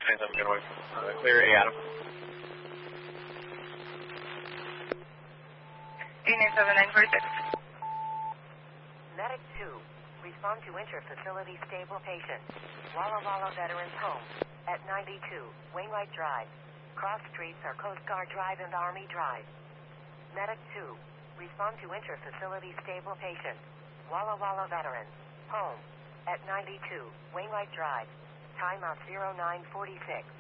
Hands up, getaway. Clear A, Adam. 897946. Medic 2, respond to inter-facility stable patient. Walla Walla Veterans Home at 92 Wainwright Drive. Cross streets are Coast Guard Drive and Army Drive. Medic 2, respond to inter-facility stable patient. Walla Walla Veterans Home at 92 Wainwright Drive. Time of 0946.